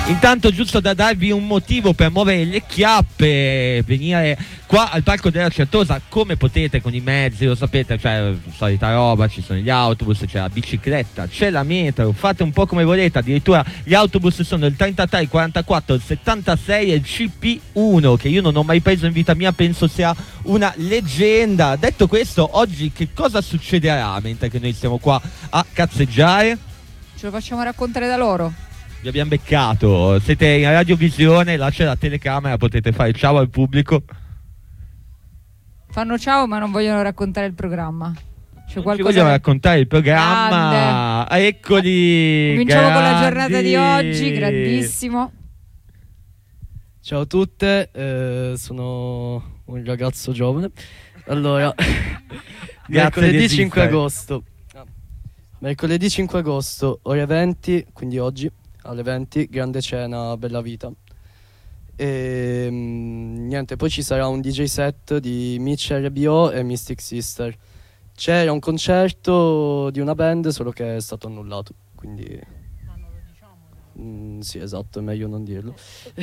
Intanto, giusto da darvi un motivo per muovere le chiappe, venire qua al Parco della Certosa come potete con i mezzi, lo sapete, cioè solita roba, ci sono gli autobus, c'è la bicicletta, c'è la metro, fate un po' come volete, addirittura gli autobus sono il 33, il 44, il 76 e il CP1 che io non ho mai preso in vita mia, penso sia una leggenda. Detto questo, oggi che cosa succederà mentre che noi siamo qua a cazzeggiare? Ce lo facciamo raccontare da loro. Vi abbiamo beccato, siete in radiovisione, là c'è la telecamera, potete fare ciao al pubblico. Fanno ciao ma non vogliono raccontare il programma. C'è non qualcosa ci vogliono raccontare il programma. Grande. Eccoli. Cominciamo grandi. con la giornata di oggi, grandissimo. Ciao a tutte, sono un ragazzo giovane. Allora, mercoledì 5 agosto. Mercoledì 5 agosto, ore 20, quindi oggi, alle 20, grande cena Bella Vita. E niente, poi ci sarà un DJ set di Mitch RBO e Mystic Sister. C'era un concerto di una band, solo che è stato annullato, quindi... sì, esatto, è meglio non dirlo.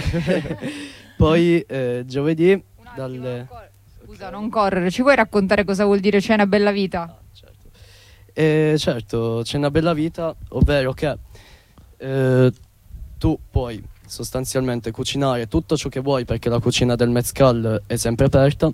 Poi giovedì dalle... Scusa, non correre, ci vuoi raccontare cosa vuol dire cena Bella Vita? Certo, c'è una bella vita, ovvero che tu puoi sostanzialmente cucinare tutto ciò che vuoi, perché la cucina del Mezcal è sempre aperta,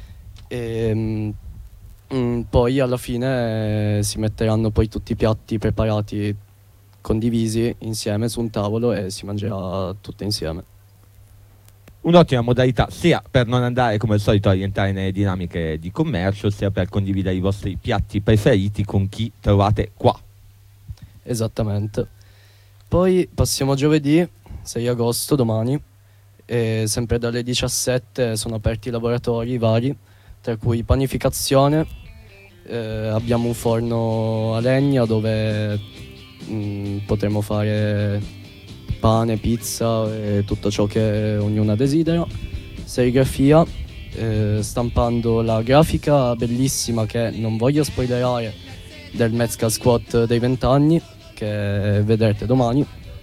e poi alla fine si metteranno poi tutti i piatti preparati, condivisi insieme su un tavolo, e si mangerà tutto insieme. Un'ottima modalità sia per non andare come al solito a rientrare nelle dinamiche di commercio, sia per condividere i vostri piatti preferiti con chi trovate qua. Esattamente. Poi passiamo a giovedì 6 agosto, domani, e sempre dalle 17 sono aperti i laboratori vari, tra cui panificazione, abbiamo un forno a legna dove potremo fare pane, pizza e tutto ciò che ognuna desidera. Serigrafia, stampando la grafica bellissima che non voglio spoilerare del Mezcal Squat dei 20 anni che vedrete domani.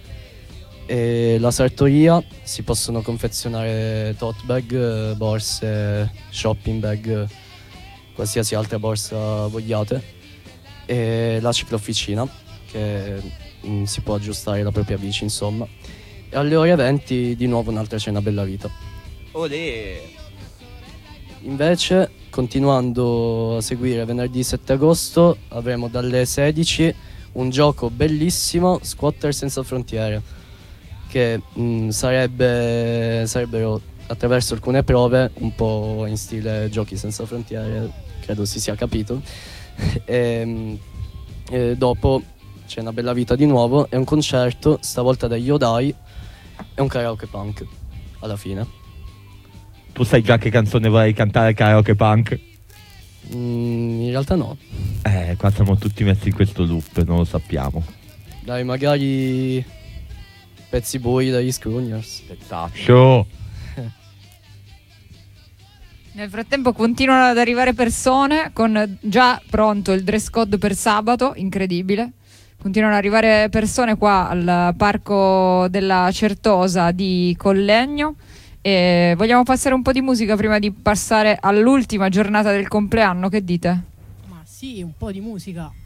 E la sartoria, si possono confezionare tote bag, borse, shopping bag, qualsiasi altra borsa vogliate. E la ciclofficina, che si può aggiustare la propria bici, insomma. E alle ore 20 di nuovo un'altra cena Bella Vita. Olè! Invece, continuando a seguire venerdì 7 agosto, avremo dalle 16 un gioco bellissimo, Squatter senza frontiere, che sarebbero attraverso alcune prove, un po' in stile Giochi senza frontiere, credo si sia capito. e dopo c'è una Bella Vita di nuovo, è un concerto, stavolta da Yodai, e un karaoke punk alla fine. Tu sai già che canzone vorrei cantare al karaoke punk? In realtà no. Qua siamo tutti messi in questo loop, non lo sappiamo. Dai, magari Pezzi bui dagli Scroogers. Pettaccio! Nel frattempo continuano ad arrivare persone con già pronto il dress code per sabato, incredibile. Continuano ad arrivare persone qua al Parco della Certosa di Collegno, e vogliamo passare un po' di musica prima di passare all'ultima giornata del compleanno, che dite? Ma sì, un po' di musica.